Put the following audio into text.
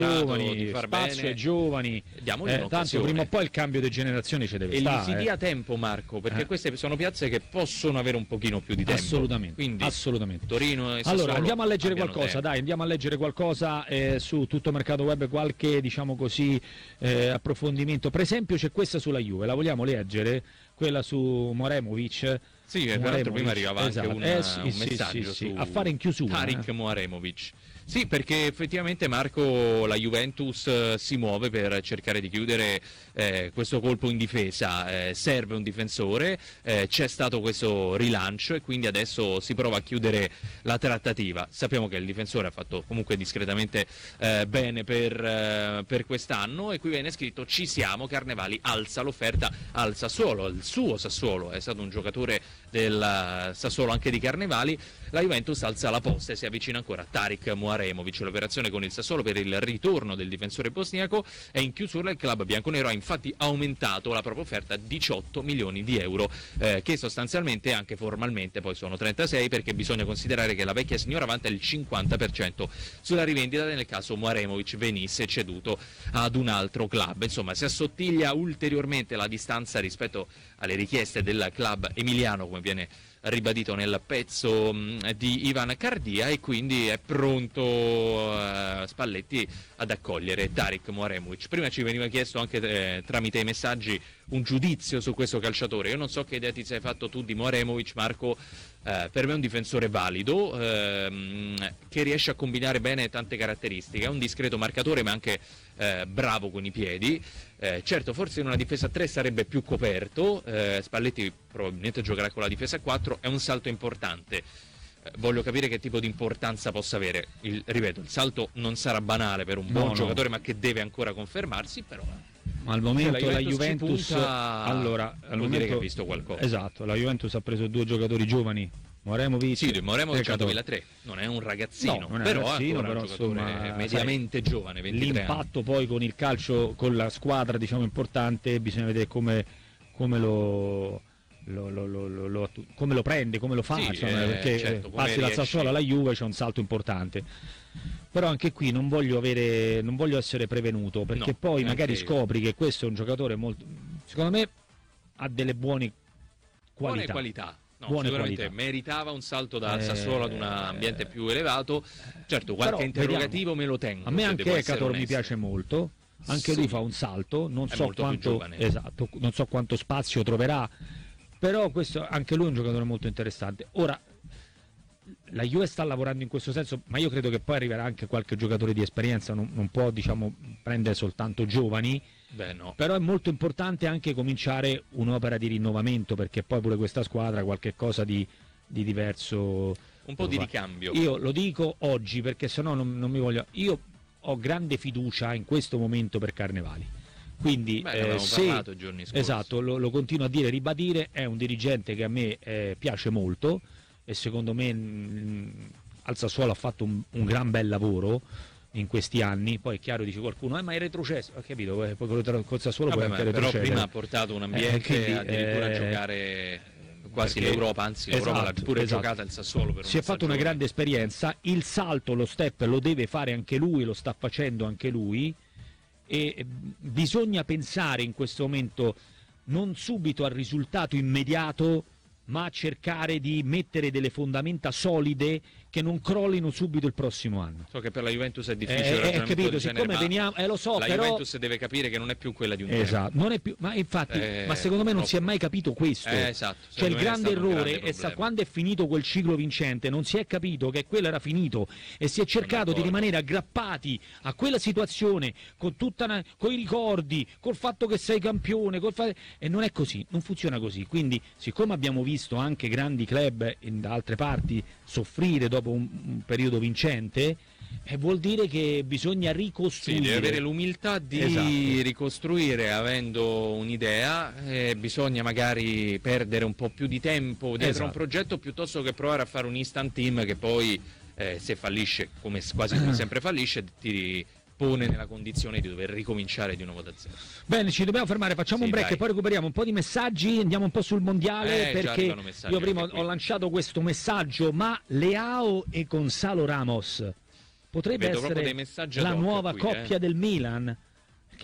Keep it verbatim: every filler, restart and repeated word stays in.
giovani, di far spazio bene, ai giovani, diamogli eh, tanto prima o poi il cambio di generazione ci deve e stare. gli si dia tempo, Marco, perché Eh. queste sono piazze che possono avere un pochino più di tempo. Assolutamente, Quindi assolutamente. Torino e Sassuolo Allora andiamo a leggere abbiano qualcosa, tempo. dai, andiamo a leggere qualcosa eh, su Tutto Mercato Web, qualche diciamo così eh, approfondimento. Per esempio c'è questa sulla Juve, la vogliamo leggere? Quella su Moremovic. Sì, tra l'altro prima arrivava esatto. anche un, eh, sì, un sì, messaggio sì, sì. su a fare in chiusura. Tarik eh. Moremovic. Sì, perché effettivamente, Marco, la Juventus eh, si muove per cercare di chiudere eh, questo colpo in difesa. Eh, serve un difensore, eh, c'è stato questo rilancio e quindi adesso si prova a chiudere la trattativa. Sappiamo che il difensore ha fatto comunque discretamente eh, bene per, eh, per quest'anno, e qui viene scritto: ci siamo, Carnevali alza l'offerta al Sassuolo, il suo Sassuolo, è stato un giocatore del Sassuolo anche di Carnevali. La Juventus alza la posta e si avvicina ancora a Tarik Moremovic. L'operazione con il Sassuolo per il ritorno del difensore bosniaco è in chiusura. Il club bianconero ha infatti aumentato la propria offerta a diciotto milioni di euro, eh, che sostanzialmente, anche formalmente, poi sono trentasei, perché bisogna considerare che la vecchia signora vanta il cinquanta per cento sulla rivendita nel caso Moremovic venisse ceduto ad un altro club. Insomma, si assottiglia ulteriormente la distanza rispetto alle richieste del club emiliano, come viene ribadito nel pezzo mh, di Ivan Cardia, e quindi è pronto uh, Spalletti ad accogliere Tarik Moremovic. Prima ci veniva chiesto anche eh, tramite i messaggi un giudizio su questo calciatore. Io non so che idea ti sei fatto tu di Moremovic, Marco. Eh, per me è un difensore valido, ehm, che riesce a combinare bene tante caratteristiche. È un discreto marcatore, ma anche eh, bravo con i piedi. Eh, certo, forse in una difesa a tre sarebbe più coperto. eh, Spalletti probabilmente giocherà con la difesa a quattro. È un salto importante. Eh, voglio capire che tipo di importanza possa avere. Il, ripeto, il salto non sarà banale per un No, buon no. giocatore, ma che deve ancora confermarsi, però Ma al momento se la la Juventus, Juventus, ci punta, allora, al vuol momento, dire che ha visto qualcosa. Esatto, la Juventus ha preso due giocatori giovani, Moremovic. Sì, Moremovic è Peccato. duemilatré, non è un ragazzino, No, non è però un ragazzino, è ancora però, un giocatore insomma, mediamente giovane, ventitré anni. L'impatto poi con il calcio, con la squadra, diciamo, importante, bisogna vedere come, come lo... Lo, lo, lo, lo, lo, come lo prende, come lo fa, Sì, insomma, eh, perché certo, come passi dal riesci- Sassuolo alla Juve c'è un salto importante. Però anche qui non voglio avere, non voglio essere prevenuto, perché No, poi magari anche io. scopri che questo è un giocatore molto, secondo me ha delle buone Buone qualità. qualità. No, Buone sicuramente qualità. meritava un salto dal Eh, Sassuolo ad un ambiente più elevato. Certo, qualche Però, interrogativo vediamo. me lo tengo. A me se anche devo essere Ecator mi onesto. piace molto, anche Sì. lui fa un salto, non È so molto più quanto, giovane. esatto, non so quanto spazio troverà, però questo, anche lui è un giocatore molto interessante. Ora la Juve sta lavorando in questo senso, ma io credo che poi arriverà anche qualche giocatore di esperienza, non, non può, diciamo, prendere soltanto giovani. Beh, no. Però è molto importante anche cominciare un'opera di rinnovamento, perché poi pure questa squadra qualche cosa di, di diverso, Un po' di fa. ricambio. Io lo dico oggi perché sennò non, non mi voglio. Io ho grande fiducia in questo momento per Carnevali. Quindi Beh, ne eh, avevamo se parlato i giorni scorsi. esatto, lo, lo continuo a dire, ribadire, è un dirigente che a me eh, piace molto e secondo me mh, al Sassuolo ha fatto un, un gran bel lavoro in questi anni. Poi è chiaro, dice qualcuno, eh, ma è retrocesso, ho capito, eh, poi col, col Sassuolo Vabbè, puoi anche ma però retrocedere. prima ha portato un ambiente, Eh, quindi, addirittura eh, a giocare quasi perché- l'Europa, anzi l'Europa esatto, l'ha pure esatto. giocata il Sassuolo per Si è fatto una stagione. grande esperienza, il salto, lo step lo deve fare anche lui, lo sta facendo anche lui, e eh, bisogna pensare in questo momento non subito al risultato immediato, ma a cercare di mettere delle fondamenta solide che non crollino subito il prossimo anno. So che per la Juventus è difficile, Eh, un eh, ragionamento capito, del genere, siccome ma veniamo, eh, lo so, la però Juventus deve capire che non è più quella di un tempo. esatto, non è più, ma infatti, Eh, ma secondo me non troppo. si è mai capito questo. Eh, esatto, Cioè il secondo me è grande stato un errore grande è sta, problema. quando è finito quel ciclo vincente, non si è capito che quello era finito e si è cercato di d'accordo. rimanere aggrappati a quella situazione con tutta una, con i ricordi, col fatto che sei campione, col fa- e non è così, non funziona così. Quindi, siccome abbiamo visto anche grandi club in, da altre parti soffrire dopo un, un periodo vincente, eh, vuol dire che bisogna Sì, ricostruire. deve avere l'umiltà di Esatto. ricostruire avendo un'idea, eh, bisogna magari perdere un po' più di tempo dietro Esatto. a un progetto piuttosto che provare a fare un instant team che poi eh, se fallisce, come quasi sempre fallisce, ti pone nella condizione di dover ricominciare di nuovo da zero. Bene, ci dobbiamo fermare, facciamo Sì, un break dai. e poi recuperiamo un po' di messaggi, andiamo un po' sul mondiale, Eh, già perché arrivano messaggi io prima anche qui. ho lanciato questo messaggio, ma Leao e Gonzalo Ramos potrebbe Vedo proprio essere dei messaggi la ad hoc nuova qui, coppia eh. del Milan.